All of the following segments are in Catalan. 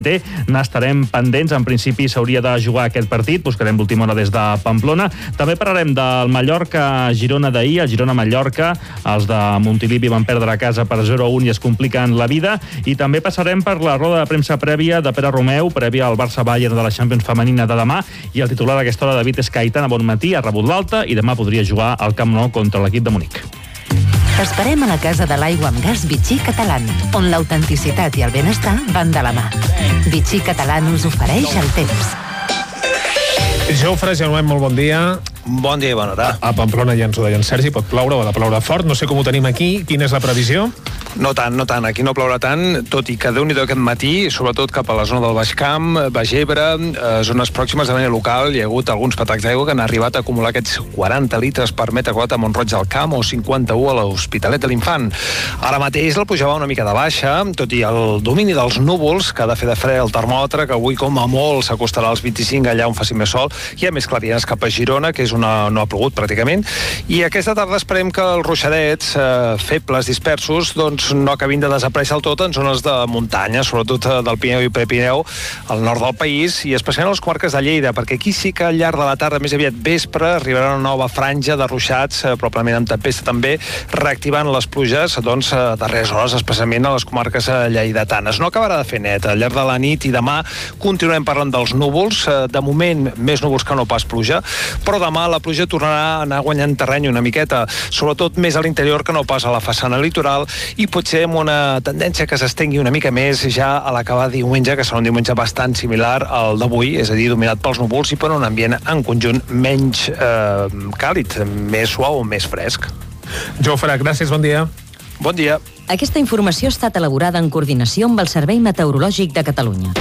N'estarem pendents. En principi s'hauria de jugar aquest partit. Buscarem l'última hora des de Pamplona. També parlarem del Mallorca-Girona d'ahir, el Girona-Mallorca. Els de Montilivi van perdre a casa per 0-1 i es compliquen la vida. I també passarem per la roda de premsa prèvia de Pere Romeu, prèvia al Barça-Bayern de la Champions femenina de demà. I el titular d'aquesta hora, David, és que Aitana Bonmatí ha rebut l'alta i demà podria jugar al Camp Nou contra l'equip de Munic. T'esperem a la Casa de l'Aigua amb Gas Vichy Catalan, on l'autenticitat i el benestar van de la mà. Vichy Catalan us ofereix el temps. Jofre, Jaumet, molt bon dia. Bon dia i bona hora. A Pamplona ja ens ho deien, Sergi, pot ploure o ha de ploure fort. No sé com ho tenim aquí. Quina és la previsió? No tant. Aquí no plourà tant, tot i que Déu-n'hi-do aquest matí, sobretot cap a la zona del Baix Camp, Baix Ebre, zones pròximes de manera local, hi ha hagut alguns patacs d'aigua que han arribat a acumular aquests 40 litres per metre quadrat a Mont-roig del Camp o 51 a l'Hospitalet de l'Infant. Ara mateix la pluja va una mica de baixa, tot i el domini dels núvols, que ha de fer de fre el termòmetre, que avui com a molt s'acostarà als 25 allà on faci més sol. Hi ha més clarianes cap a Girona, que és no ha plogut pràcticament, i aquesta tarda esperem que els ruixadets febles, dispersos, doncs no acabin de desaparèixer del tot en zones de muntanya, sobretot del Pirineu i Prepirineu, al nord del país, i especialment a les comarques de Lleida, perquè aquí sí que al llarg de la tarda, més aviat vespre, arribarà una nova franja de ruixats, probablement amb tempesta també, reactivant les pluges, doncs, darreres hores, especialment a les comarques lleidatanes. No acabarà de fer net. Al llarg de la nit i demà continuem parlant dels núvols, de moment més núvols que no pas pluja, però demà la pluja tornarà a anar guanyant terreny una miqueta, sobretot més a l'interior que no pas a la façana litoral, i potser amb una tendència que s'estengui una mica més ja a l'acabar diumenge, que serà un diumenge bastant similar al d'avui, és a dir, dominat pels núvols i per un ambient en conjunt menys càlid, més suau o més fresc. Jofre, gràcies, bon dia. Bon dia. Aquesta informació ha estat elaborada en coordinació amb el Servei Meteorològic de Catalunya.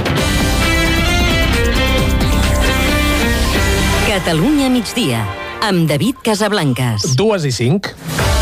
Catalunya migdia, amb David Casablancas. 2:05.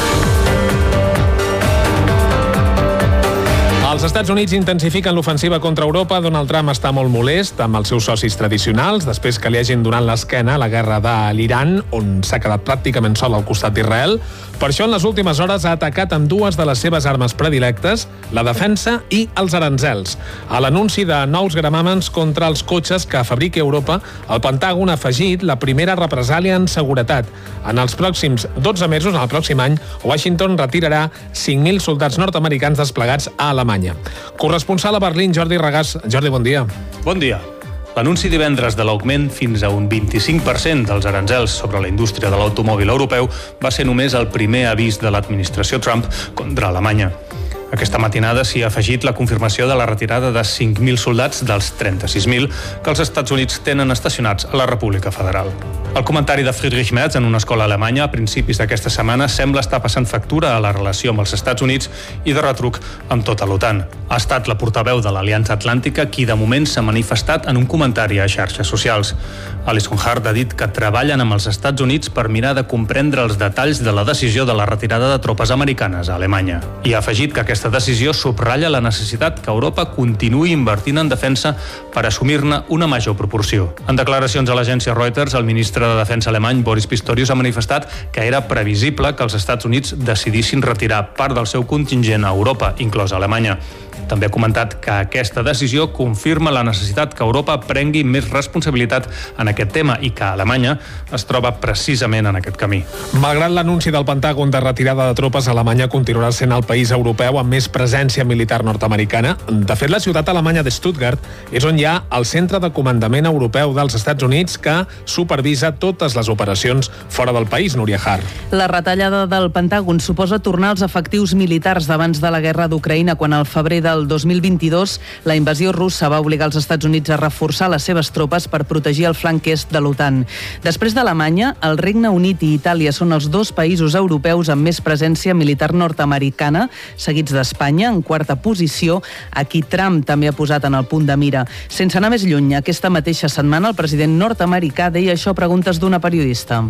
Els Estats Units intensifiquen l'ofensiva contra Europa. Donald Trump està molt molest amb els seus socis tradicionals després que li hagin donat l'esquena a la guerra de l'Iran, on s'ha quedat pràcticament sol al costat d'Israel. Per això, en les últimes hores ha atacat amb dues de les seves armes predilectes, la defensa i els aranzels. A l'anunci de nous gramàmens contra els cotxes que fabriqui Europa, el Pentàgon ha afegit la primera represàlia en seguretat. En els pròxims 12 mesos, en el pròxim any, Washington retirarà 5.000 soldats nord-americans desplegats a Alemanya. Corresponsal a Berlín, Jordi Regàs. Jordi, bon dia. Bon dia. L'anunci divendres de l'augment fins a un 25% dels aranzels sobre la indústria de l'automòbil europeu va ser només el primer avís de l'administració Trump contra Alemanya. Aquesta matinada s'hi ha afegit la confirmació de la retirada de 5.000 soldats dels 36.000 que els Estats Units tenen estacionats a la República Federal. El comentari de Friedrich Merz en una escola alemanya a principis d'aquesta setmana sembla estar passant factura a la relació amb els Estats Units i de retruc amb tota l'OTAN. Ha estat la portaveu de l'Aliança Atlàntica qui de moment s'ha manifestat en un comentari a xarxes socials. Alison Hart ha dit que treballen amb els Estats Units per mirar de comprendre els detalls de la decisió de la retirada de tropes americanes a Alemanya. I ha afegit que aquesta decisió subratlla la necessitat que Europa continuï invertint en defensa per assumir-ne una major proporció. En declaracions a l'agència Reuters, el ministre de Defensa alemany Boris Pistorius ha manifestat que era previsible que els Estats Units decidissin retirar part del seu contingent a Europa, inclosa Alemanya. També ha comentat que aquesta decisió confirma la necessitat que Europa prengui més responsabilitat en aquest tema i que Alemanya es troba precisament en aquest camí. Malgrat l'anunci del Pentàgon de retirada de tropes, Alemanya continuarà sent el país europeu amb més presència militar nord-americana. De fet, la ciutat alemanya de Stuttgart és on hi ha el centre de comandament europeu dels Estats Units que supervisa totes les operacions fora del país, Núria Har. La retallada del Pentàgon suposa tornar als efectius militars d'abans de la guerra d'Ucraïna, quan al febrer del 2022 la invasió russa va obligar els Estats Units a reforçar les seves tropes per protegir el flanc est de l'OTAN. Després d'Alemanya, el Regne Unit i Itàlia són els dos països europeus amb més presència militar nord-americana, seguits d'Espanya, en quarta posició, a qui Trump també ha posat en el punt de mira. Sense anar més lluny, aquesta mateixa setmana el president nord-americà deia això a preguntes d'una periodista.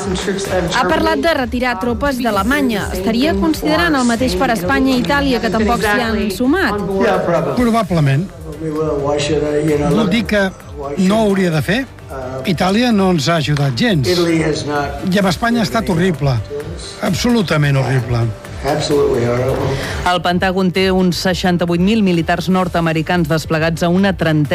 Ha parlat de retirar tropes d'Alemanya. Estaria considerant el mateix per Espanya i Itàlia, que tampoc s'hi han sumat? Probablement. Vol dir que no ho hauria de fer? Itàlia no ens ha ajudat gens. I amb Espanya ha estat horrible. Absolutament horrible. El Pentàgon té uns 68.000 militars nord-americans desplegats a una trentena